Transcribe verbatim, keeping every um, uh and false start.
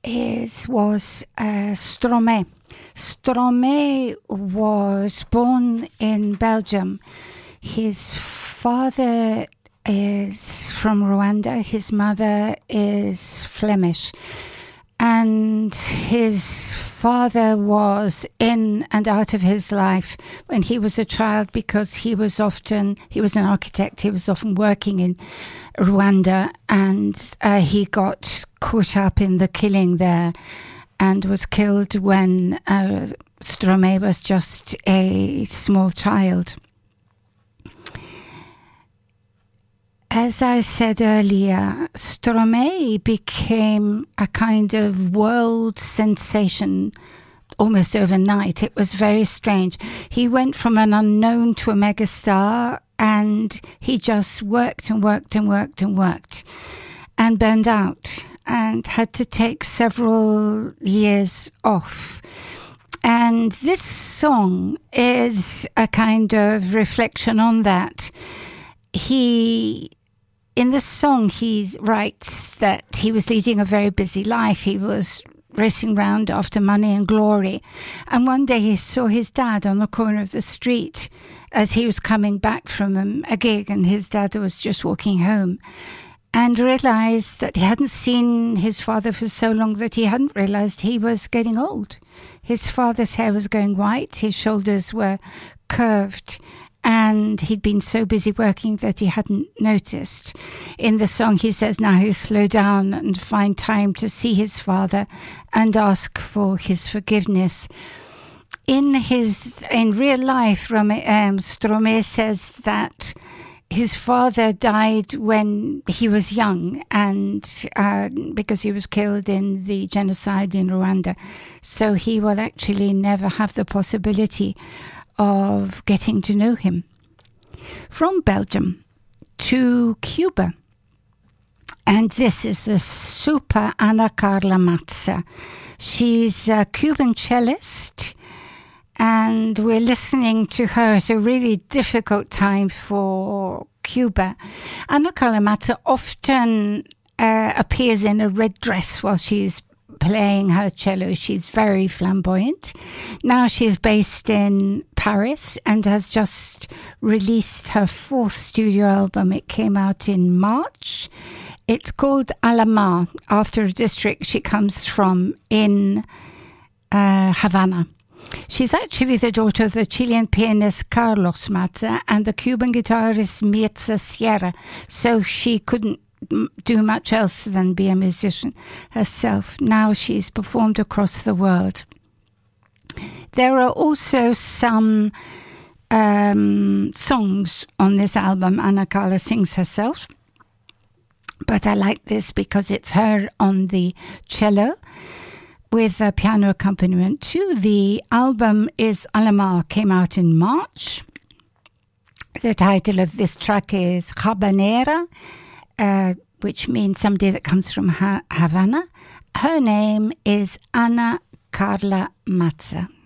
is was uh, Stromae. Stromae was born in Belgium. His father is from Rwanda. His mother is Flemish. And his father was in and out of his life when he was a child because he was often, he was an architect, he was often working in Rwanda, and uh, he got caught up in the killing there and was killed when uh, Stromae was just a small child. As I said earlier, Stromae became a kind of world sensation almost overnight. It was very strange. He went from an unknown to a megastar, and he just worked and worked and worked and worked and burned out and had to take several years off. And this song is a kind of reflection on that. He... In this song, he writes that he was leading a very busy life. He was racing around after money and glory. And one day he saw his dad on the corner of the street as he was coming back from a, a gig, and his dad was just walking home, and realized that he hadn't seen his father for so long that he hadn't realized he was getting old. His father's hair was going white, his shoulders were curved, and he'd been so busy working that he hadn't noticed. In the song, he says now he'll slow down and find time to see his father and ask for his forgiveness. In his in real life, um, Stromae says that his father died when he was young, and uh, because he was killed in the genocide in Rwanda. So he will actually never have the possibility of getting to know him. From Belgium to Cuba. And this is the super Ana Carla Matza. She's a Cuban cellist, and we're listening to her at a really difficult time for Cuba. Ana Carla Matza often uh, appears in a red dress while she's playing her cello. She's very flamboyant. Now she's based in Paris and has just released her fourth studio album. It came out in March. It's called Alama, after a district she comes from in uh, Havana. She's actually the daughter of the Chilean pianist Carlos Matza and the Cuban guitarist Mirza Sierra, so she couldn't do much else than be a musician herself. Now she's performed across the world. There are also some um, songs on this album. Ana Carla sings herself, but I like this because it's her on the cello with a piano accompaniment too. The album is Alama, came out in March. The title of this track is Habanera, Uh, which means somebody that comes from ha- Havana. Her name is Ana Carla Matza.